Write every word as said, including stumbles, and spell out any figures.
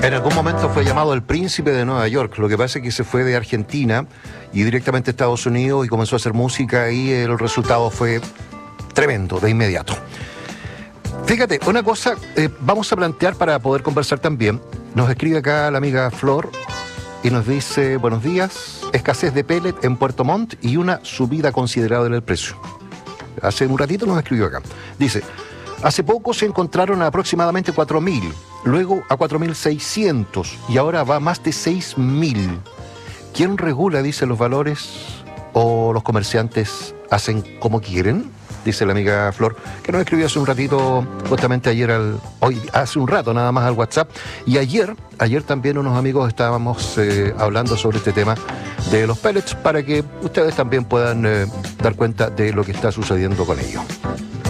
En algún momento fue llamado el príncipe de Nueva York. Lo que pasa es que se fue de Argentina y directamente a Estados Unidos y comenzó a hacer música y el resultado fue tremendo, de inmediato. Fíjate, una cosa eh, vamos a plantear para poder conversar también. Nos escribe acá la amiga Flor y nos dice: buenos días, escasez de pellet en Puerto Montt y una subida considerable del precio. Hace un ratito nos escribió acá. Dice: hace poco se encontraron a aproximadamente cuatro mil, luego a cuatro mil seiscientos y ahora va a más de seis mil. ¿Quién regula, dice, los valores, o los comerciantes hacen como quieren? Dice la amiga Flor, que nos escribió hace un ratito, justamente ayer, al, hoy, hace un rato nada más al WhatsApp. Y ayer, ayer también unos amigos estábamos eh, hablando sobre este tema de los pellets para que ustedes también puedan eh, dar cuenta de lo que está sucediendo con ellos.